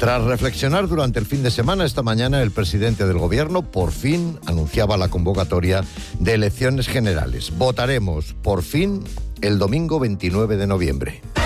Tras reflexionar durante el fin de semana, esta mañana el presidente del Gobierno por fin anunciaba la convocatoria de elecciones generales. Votaremos por fin el domingo 29 de noviembre.